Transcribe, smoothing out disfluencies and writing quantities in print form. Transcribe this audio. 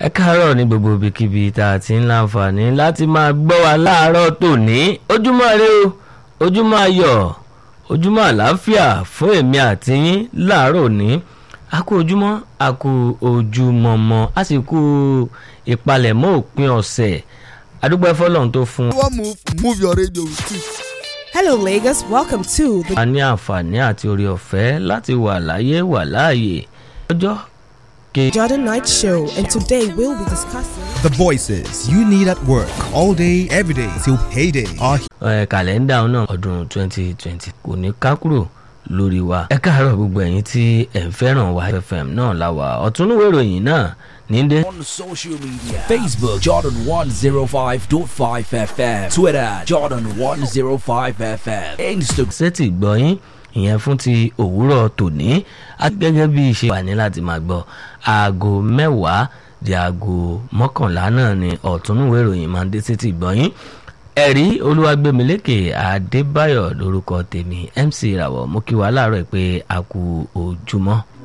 ẹ káàárọ̀ ní gbogbo ibikíbi tá a ti ń láǹfààní láti máa gbọ́ wa láàárọ̀ tòní. Ojúmọ́ ire o, ojúmọ́ ayọ̀, ojúmọ́ àlàáfíà fún èmi àti yín láàárọ̀ òní. A kú ojúmọ́, a kú ojúmọmọ, a sì kú ìpalẹ̀mọ́ òpin ọ̀sẹ̀. Adúpẹ́ fọ́lọ́run tó fún. Move your radio with it. Hello Lagos, welcome to the... A ní àǹfààní àti oore ọ̀fẹ́ láti wà láyé wà láàyè. Ọjọ́ Jordan Night Show, and today we'll be discussing The voices you need at work all day, every day till payday are kàlẹ́ndà náà ọdún 2020 kò ní ká kúrò lórí wa. Ẹ káàárọ̀ gbogbo ẹ̀yin tí ẹ̀ ń fẹ́ràn wa FM náà la wà. Ọ̀túnúwé ìròyìn náà ní dé. On social media, Facebook Jordan 105.5 FM, Twitter Jordan 105 FM, Instagram. Sẹ́tì gbọ́yìn ìyẹn fún ti òwúrọ̀ tòní gẹ́gẹ́ bí ìṣe wà ní láti máa gbọ́ aago 10 di aago 11 náà ni ọ̀túnúwé ìròyìn máa ń dé sétí gbọ́yìn. Ẹ̀rí Olúwagbémilékè Adébáyọ̀ lórúkọ tèmi MC Ìràwọ̀ mo kí wa láàárọ̀ pé a kú ojúmọ́.